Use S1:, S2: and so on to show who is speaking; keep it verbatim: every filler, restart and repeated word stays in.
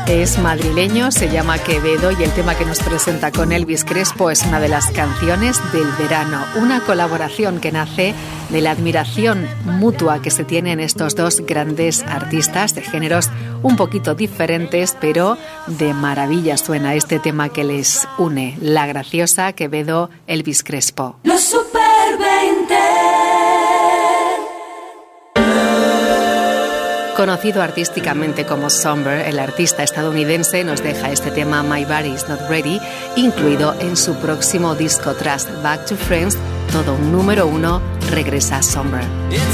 S1: Es madrileño, se llama Quevedo y el tema que nos presenta con Elvis Crespo es una de las canciones del verano. Una colaboración que nace de la admiración mutua que se tienen estos dos grandes artistas de géneros un poquito diferentes, pero de maravilla suena este tema que les une. La graciosa Quevedo, Elvis Crespo.
S2: Los Super veinte.
S1: Conocido artísticamente como Somber, el artista estadounidense nos deja este tema My Body's Not Ready, incluido en su próximo disco tras Back to Friends, todo un número uno, regresa Somber.
S2: It's